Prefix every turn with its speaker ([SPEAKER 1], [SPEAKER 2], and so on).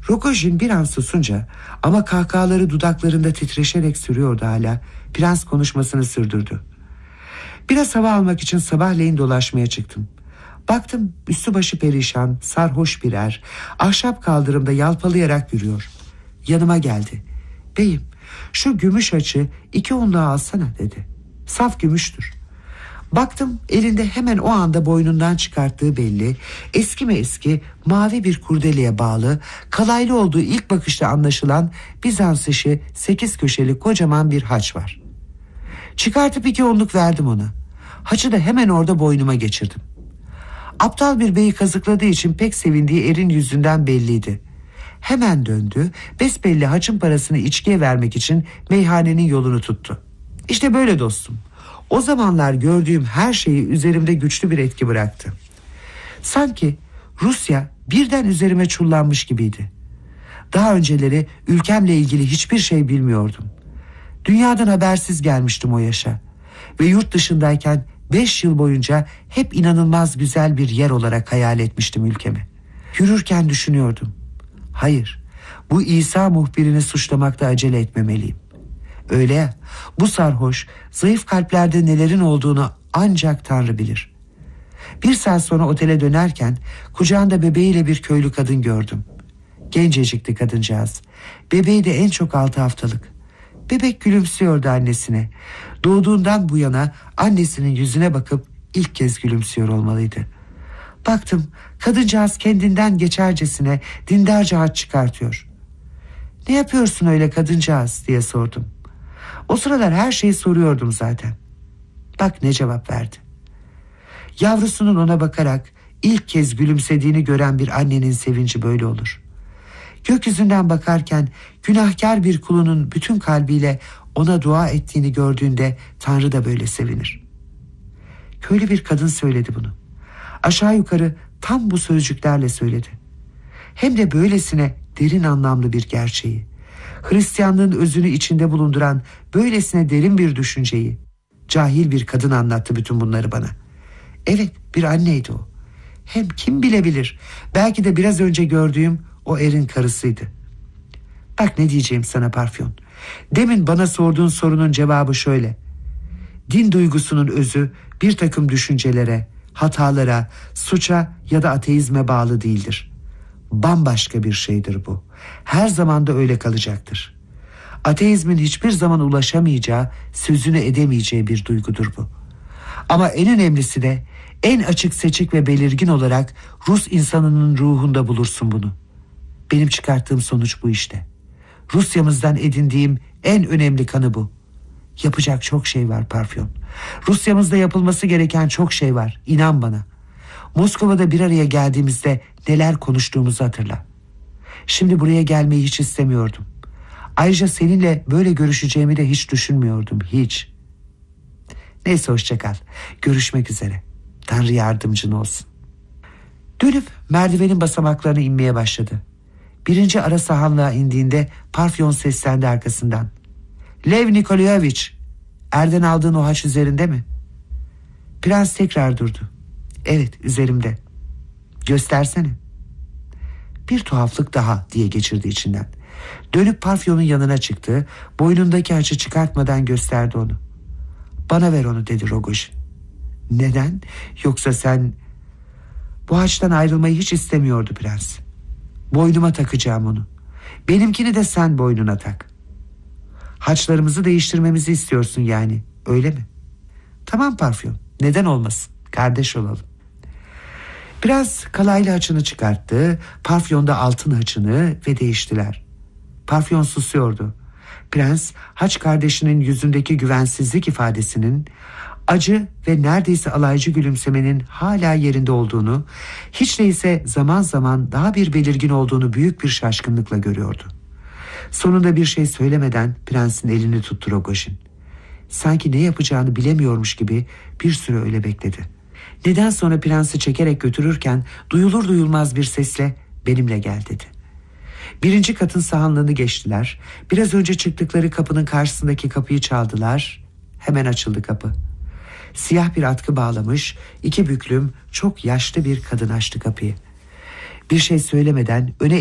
[SPEAKER 1] Rogojin bir an susunca, ama kahkahaları dudaklarında titreşerek sürüyordu hala. Prens konuşmasını sürdürdü. Biraz hava almak için sabahleyin dolaşmaya çıktım. Baktım üstü başı perişan, sarhoş bir er, ahşap kaldırımda yalpalayarak yürüyor. Yanıma geldi. Beyim, şu gümüş haçı 2 onluğa alsana dedi. Saf gümüştür. Baktım elinde hemen o anda boynundan çıkarttığı belli, eski mi eski mavi bir kurdeleye bağlı, kalaylı olduğu ilk bakışta anlaşılan Bizans işi 8 köşeli kocaman bir haç var. Çıkartıp 2 onluk verdim ona. Haçı da hemen orada boynuma geçirdim. Aptal bir beyi kazıkladığı için pek sevindiği erin yüzünden belliydi. Hemen döndü, besbelli haçın parasını içkiye vermek için meyhanenin yolunu tuttu. İşte böyle dostum. O zamanlar gördüğüm her şeyi üzerimde güçlü bir etki bıraktı. Sanki Rusya birden üzerime çullanmış gibiydi. Daha önceleri ülkemle ilgili hiçbir şey bilmiyordum. Dünyadan habersiz gelmiştim o yaşa. Ve yurt dışındayken 5 yıl boyunca hep inanılmaz güzel bir yer olarak hayal etmiştim ülkemi. Yürürken düşünüyordum. Hayır, bu İsa muhbirini suçlamakta acele etmemeliyim. Öyle ya, bu sarhoş, zayıf kalplerde nelerin olduğunu ancak Tanrı bilir. 1 saat sonra otele dönerken kucağında bebeğiyle bir köylü kadın gördüm. Gencecikti kadıncağız. Bebeği de en çok 6 haftalık. Bebek gülümsüyordu annesine. Doğduğundan bu yana annesinin yüzüne bakıp ilk kez gülümsüyor olmalıydı. Baktım kadıncağız kendinden geçercesine dindarca haç çıkartıyor. "Ne yapıyorsun öyle kadıncağız?" diye sordum. O sıralar her şeyi soruyordum zaten. Bak ne cevap verdi. Yavrusunun ona bakarak ilk kez gülümsediğini gören bir annenin sevinci böyle olur. Gökyüzünden bakarken günahkar bir kulunun bütün kalbiyle ona dua ettiğini gördüğünde Tanrı da böyle sevinir. Köylü bir kadın söyledi bunu. Aşağı yukarı tam bu sözcüklerle söyledi. Hem de böylesine derin anlamlı bir gerçeği, Hristiyanlığın özünü içinde bulunduran böylesine derin bir düşünceyi. Cahil bir kadın anlattı bütün bunları bana. Evet, bir anneydi o. Hem kim bilebilir, belki de biraz önce gördüğüm o erin karısıydı. Bak ne diyeceğim sana Parfyon. Demin bana sorduğun sorunun cevabı şöyle. Din duygusunun özü bir takım düşüncelere, hatalara, suça ya da ateizme bağlı değildir. Bambaşka bir şeydir bu. Her zaman da öyle kalacaktır. Ateizmin hiçbir zaman ulaşamayacağı, sözünü edemeyeceği bir duygudur bu. Ama en önemlisi de en açık seçik ve belirgin olarak Rus insanının ruhunda bulursun bunu. Benim çıkarttığım sonuç bu işte. Rusyamızdan edindiğim en önemli kanı bu. Yapacak çok şey var Parfyon. Rusyamızda yapılması gereken çok şey var. İnan bana. Moskova'da bir araya geldiğimizde neler konuştuğumuzu hatırla. Şimdi buraya gelmeyi hiç istemiyordum. Ayrıca seninle böyle görüşeceğimi de hiç düşünmüyordum. Hiç. Neyse hoşça kal. Görüşmek üzere. Tanrı yardımcın olsun. Dönüp merdivenin basamaklarına inmeye başladı. 1. ara sahanlığa indiğinde Parfyon seslendi arkasından. Lev Nikolayevich, erden aldığın o haç üzerinde mi? Prens tekrar durdu. Evet, üzerimde. Göstersene. Bir tuhaflık daha diye geçirdi içinden. Dönüp Parfyon'un yanına çıktı. Boynundaki haçı çıkartmadan gösterdi onu. Bana ver onu dedi Rogojin. Neden? Yoksa sen... Bu haçtan ayrılmayı hiç istemiyordu prens. Boynuma takacağım onu. Benimkini de sen boynuna tak. Haçlarımızı değiştirmemizi istiyorsun yani, öyle mi? Tamam Parfyon, neden olmasın? Kardeş olalım. Prens kalaylı haçını çıkarttı, Parfyon da altın haçını ve değiştiler. Parfyon susuyordu. Prens haç kardeşinin yüzündeki güvensizlik ifadesinin, acı ve neredeyse alaycı gülümsemenin hala yerinde olduğunu, hiç değilse zaman zaman daha bir belirgin olduğunu büyük bir şaşkınlıkla görüyordu. Sonunda bir şey söylemeden prensin elini tuttu Rogojin. Sanki ne yapacağını bilemiyormuş gibi bir süre öyle bekledi. Neden sonra prensi çekerek götürürken duyulur duyulmaz bir sesle benimle gel dedi. 1. katın sahanlığını geçtiler. Biraz önce çıktıkları kapının karşısındaki kapıyı çaldılar. Hemen açıldı kapı. Siyah bir atkı bağlamış, 2 büklüm çok yaşlı bir kadın açtı kapıyı. Bir şey söylemeden öne